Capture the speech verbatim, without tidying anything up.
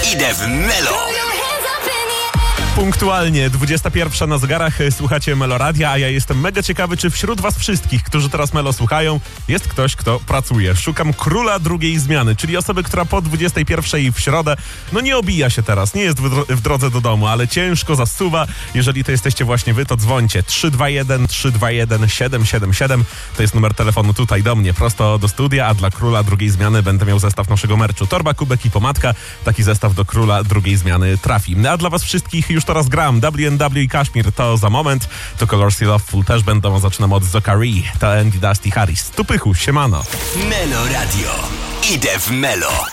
Idę w Melo. Punktualnie dwudziesta pierwsza na zegarach, słuchacie Meloradia, a ja jestem mega ciekawy, czy wśród was wszystkich, którzy teraz Melo słuchają, jest ktoś, kto pracuje. Szukam króla drugiej zmiany, czyli osoby, która po dwudziestej pierwszej w środę, no nie obija się teraz, nie jest w, dro- w drodze do domu, ale ciężko zasuwa. Jeżeli to jesteście właśnie wy, to dzwońcie. trzy dwa jeden, trzy dwa jeden, siedem siedem siedem to jest numer telefonu tutaj do mnie, prosto do studia, a dla króla drugiej zmiany będę miał zestaw naszego merczu. Torba, kubek i pomadka, taki zestaw do króla drugiej zmiany trafi. A dla was wszystkich już teraz gram. W N W i Kashmir to za moment. To Colors i Loveful też będą. Zaczynam od Zokari. To Andy Dusty Harris. Tu Pychu, siemano. Melo Radio. Idę w Melo.